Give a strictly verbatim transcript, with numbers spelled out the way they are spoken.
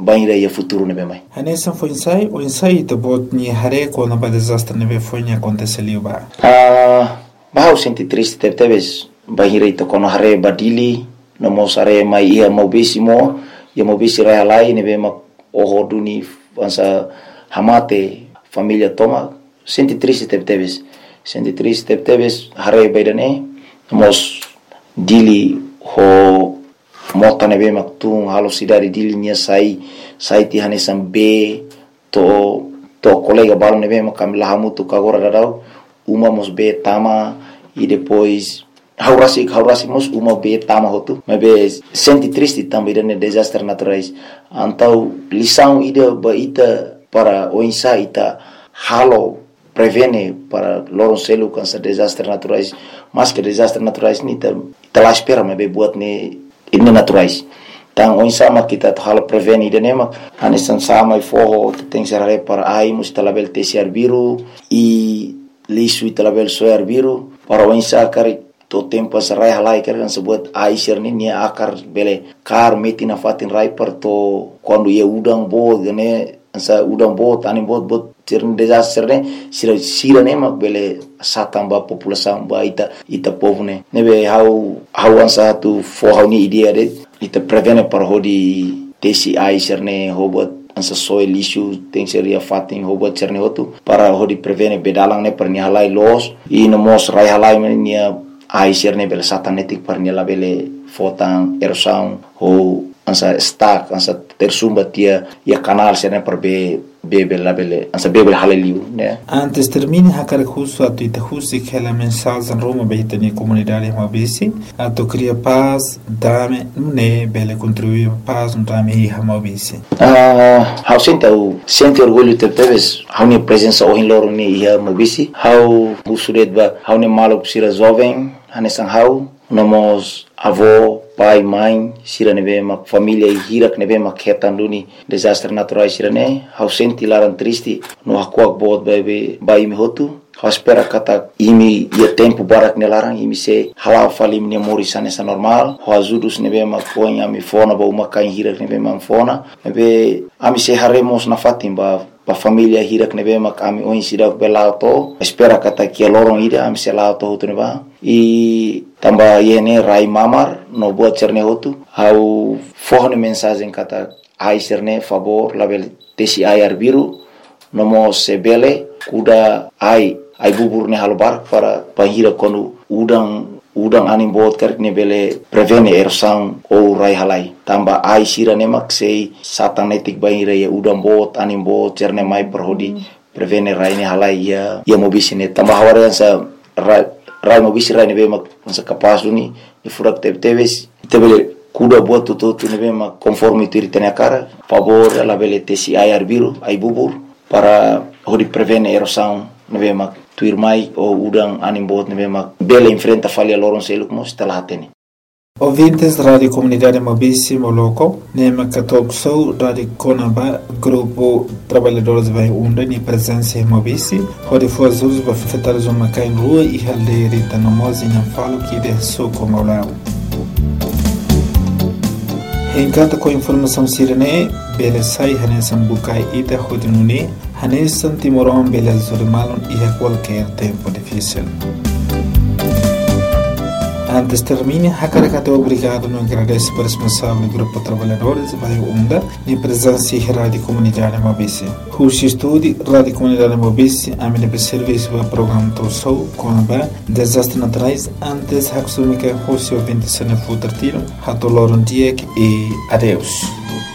banhira ia futuro nebe mai. Hanesan foi ensaio, o ensaio te bot ni hare quando ba desastre nebe foi ni acontece ali ba. Ah, ba o senti triste teve teves banhira ito kono hare badili no mos hare mai ia mobisimo, ia mobisi rai halai nebe ma oho duni ansa hamate família toma. Senti triste teve teves. Senti triste teve teves hare baidane mos dili ho mota nebe maktung halo sidari dili nia sai sai ti hanesan be to to colega balo nebe makam lahamu tu kagora dadau uma mos be tama e depois haurasi haurasi mos uma be tama hotu mebe senti triste também dane desastre naturais antau lição ida ba ita para o insa ita halo prevene para loron selu cansa desastres naturais, mas que desastres naturais ni ta ta la espera me be buat ne ini naturais. Tang o sama kita to halo prevene ide nema anesan sama i forro tem serare para ai mus talabel tesiar biru i lisu talabel soar biru para o insa kari to tempo sarai halai kan sebuat ai serni ni akar bele kar metina fatin rai per to quando ia udang bo gane ansa udang bo tani bot bot cerni desastre ne sira sira ne mak bele satamba população ba ita ita povo ne nebe hau hau ansa tu fo hau ni idea de ita prevene para hodi tesi ai cerne hobot ansa soil issue tem seria fatin hobot cerne hotu para hodi prevene bedalang ne per ni halai los i no mos rai halai ne ni ai cerne bele satanetik per ni la bele fotan erosão ho ansa stack ansa tersumba tia ia canal cerne per be bebe la bele ansa bebe halaliu né antes termine hakar justo atu ita justo que la mensagem Roma beita ni comunidade mabisi atu cria paz dame ne bele contribuir paz no dame hi mabisi ah how senta o sente orgulho te teves how ni presença o loro ni hi mabisi how usuret ba how ni malo sira jovem hanesan how nomos avô pai mãe sira nebe mak família e hirak nebe mak hetan duni desastre naturais sira ne how senti laran triste no hakuak bot bebe bai mi hotu how espera kata imi ia tempo barak nelaran imi se halau falim ne mori sanesa normal how azudus nebe mak poin ami fona ba uma kain hirak nebe mak fona nebe ami se haremos na fatim ba pa família hirak nebe mak ami oin sidak belauto espera kata kia lorong ida ami se lauto hotu neba e tamba yene rai mamar no buat cerne hotu hau fohne mensagem kata ai cerne favor label tesi ai arbiru no mo sebele kuda ai ai buburne halbar para pahira konu udang udang anim bot kerk ne bele prevene erosão ou rai halai tamba ai sira ne mak sei satanetik bahira ya udang bot anim bot cerne mai perhodi prevene rai ne halai ya ya mobisine tamba hawarian sa rai rai mobisi rai ne be mak sa kapas duni e furak tebe teves tebele kuda buat tutu tu ne be mak conforme tu iritene cara favor la bele tesi ai arbiru ai bubur para hodi prevene erosão ne be mak tu irmai o udang anim bot ne be mak bele enfrenta falha loron seluk mos talatene. Ouvintes da Rádio Comunidade Mobisi Moloco, Nema Katokso, Rádio Conaba, Grupo Trabalhadores Vai Unda, ni presença em Mobisi, onde foi as usos para afetar os macai em rua e haldeira da nomosa em falo que de soco maulao. Encanta com informação sirene, bele sai hanesan bukai ita hodinune, hanesan timoron bele zurimalon e a qualquer tempo difícil. Antes termine, Hakarakato obrigado no agradece para o responsável do Grupo Trabalhadores Vai Unda e presença em Rádio Comunidade Mobisi. Curso estude Rádio Comunidade Mobisi, a minha serviço do programa Torsou, Conaba, Desastres Naturais, antes Haksumika, Rússia, ouvinte, Sena Futartino, Hatoloron Diek e adeus.